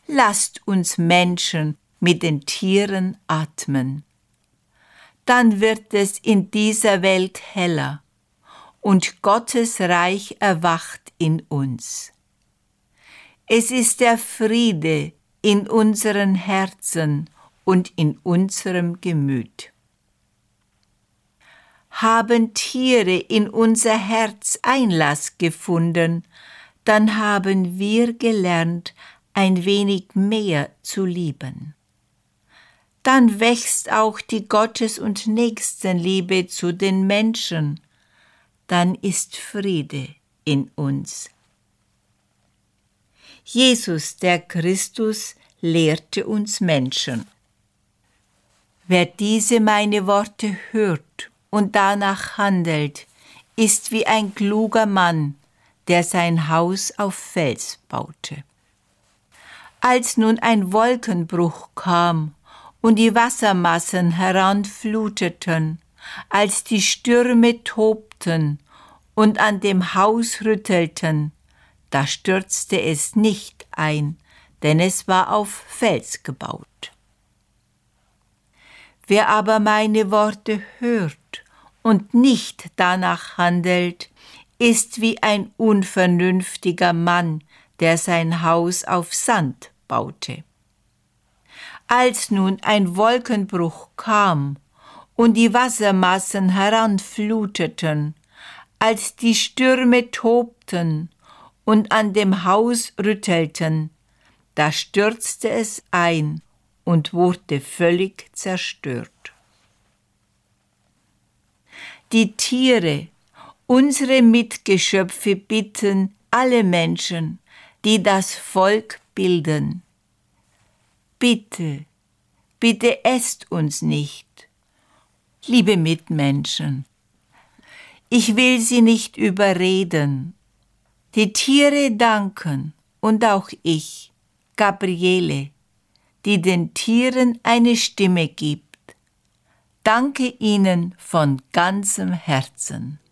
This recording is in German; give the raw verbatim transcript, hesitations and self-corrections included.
lasst uns Menschen mit den Tieren atmen. Dann wird es in dieser Welt heller und Gottes Reich erwacht in uns. Es ist der Friede in unseren Herzen und in unserem Gemüt. Haben Tiere in unser Herz Einlass gefunden, dann haben wir gelernt, ein wenig mehr zu lieben. Dann wächst auch die Gottes- und Nächstenliebe zu den Menschen. Dann ist Friede in uns. Jesus, der Christus, lehrte uns Menschen. Wer diese meine Worte hört und danach handelt, ist wie ein kluger Mann, der sein Haus auf Fels baute. Als nun ein Wolkenbruch kam und die Wassermassen heranfluteten, als die Stürme tobten und an dem Haus rüttelten, da stürzte es nicht ein, denn es war auf Fels gebaut. Wer aber meine Worte hört und nicht danach handelt, ist wie ein unvernünftiger Mann, der sein Haus auf Sand baute. Als nun ein Wolkenbruch kam und die Wassermassen heranfluteten, als die Stürme tobten und an dem Haus rüttelten, da stürzte es ein und wurde völlig zerstört. Die Tiere, unsere Mitgeschöpfe, bitten alle Menschen, die das Volk bilden: Bitte, bitte esst uns nicht. Liebe Mitmenschen, ich will sie nicht überreden. Die Tiere danken und auch ich, Gabriele, die den Tieren eine Stimme gibt. Danke ihnen von ganzem Herzen.